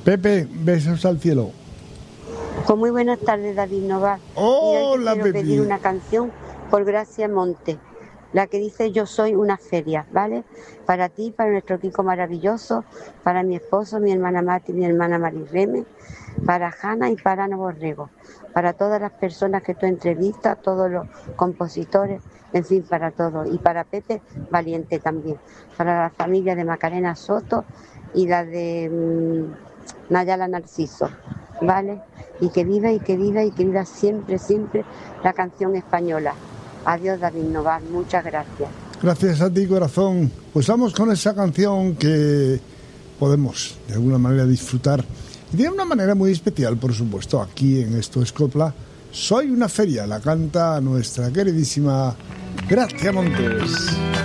Pepe, besos al cielo. Pues muy buenas tardes, David Novar. Hola, quiero Pepe. pedir una canción por Gracia Monte, la que dice Yo soy una feria, ¿vale? Para ti, para nuestro Kiko maravilloso, para mi esposo, mi hermana Mati, mi hermana Marireme, para Hanna y para Ana Borrego, para todas las personas que tú entrevistas, todos los compositores, en fin, para todos. Y para Pepe Valiente también, para la familia de Macarena Soto y la de Nayala Narciso, ¿vale? Y que viva y que viva y que viva siempre, siempre la canción española. Adiós, David Novar, muchas gracias. Gracias a ti, corazón. Pues vamos con esa canción que podemos de alguna manera disfrutar y de una manera muy especial, por supuesto, aquí en Esto es Copla. Soy una feria, la canta nuestra queridísima Gracia Montes.